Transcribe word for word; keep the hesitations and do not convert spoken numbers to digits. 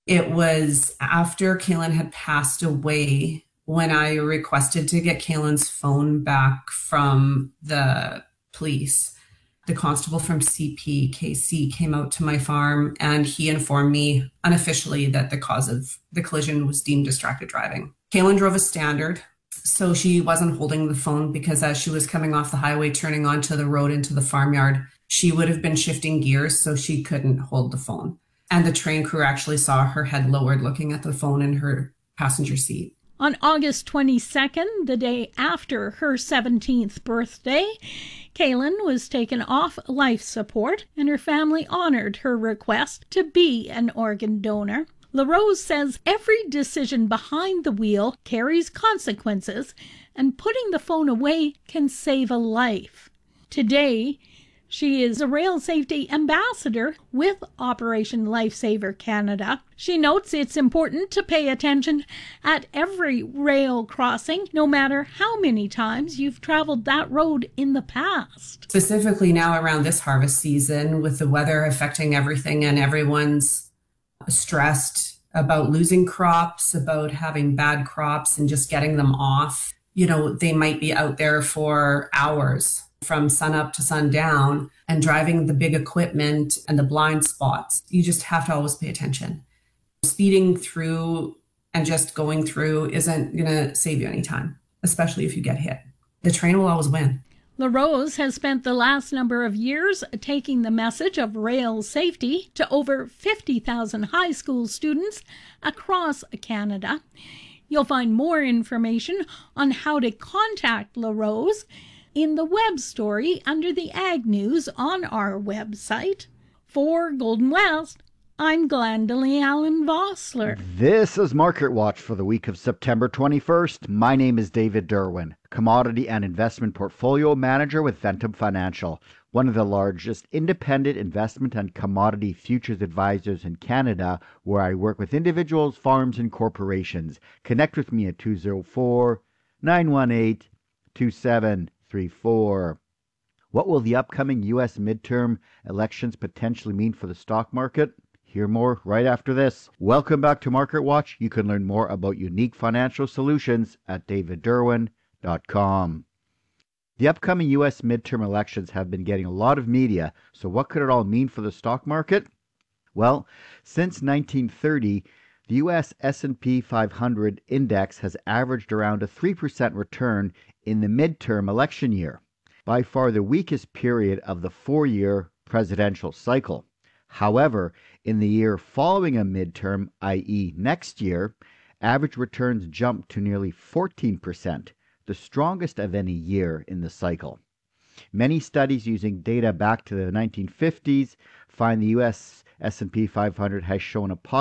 It was after Kaylin had passed away when I requested to get Kaylin's phone back from the police. The constable from C P K C came out to my farm and he informed me unofficially that the cause of the collision was deemed distracted driving. Kaylin drove a standard, so she wasn't holding the phone because as she was coming off the highway, turning onto the road into the farmyard, she would have been shifting gears, so she couldn't hold the phone. And the train crew actually saw her head lowered looking at the phone in her passenger seat. On August twenty-second, the day after her seventeenth birthday, Kaylin was taken off life support and her family honored her request to be an organ donor. LaRose says every decision behind the wheel carries consequences, and putting the phone away can save a life. Today, she is a rail safety ambassador with Operation Lifesaver Canada. She notes it's important to pay attention at every rail crossing, no matter how many times you've traveled that road in the past. Specifically now around this harvest season, with the weather affecting everything and everyone's stressed about losing crops, about having bad crops and just getting them off. You know, they might be out there for hours from sunup to sundown and driving the big equipment and the blind spots. You just have to always pay attention. Speeding through and just going through isn't going to save you any time, especially if you get hit. The train will always win. LaRose has spent the last number of years taking the message of rail safety to over fifty thousand high school students across Canada. You'll find more information on how to contact LaRose in the web story under the Ag News on our website. For Golden West, I'm Glendalee Allen Vossler. This is Market Watch for the week of September twenty-first. My name is David Derwin, Commodity and Investment Portfolio Manager with Ventum Financial, one of the largest independent investment and commodity futures advisors in Canada, where I work with individuals, farms, and corporations. Connect with me at two oh four, nine one eight, two seven three four. What will the upcoming U S midterm elections potentially mean for the stock market? Hear more right after this. Welcome back to Market Watch. You can learn more about unique financial solutions at david derwin dot com. The upcoming U S midterm elections have been getting a lot of media, so what could it all mean for the stock market? Well, since nineteen thirty, the U S S and P five hundred index has averaged around a three percent return in the midterm election year, by far the weakest period of the four-year presidential cycle. However, in the year following a midterm, that is next year, average returns jumped to nearly fourteen percent, the strongest of any year in the cycle. Many studies using data back to the nineteen fifties find the U S S and P five hundred has shown a positive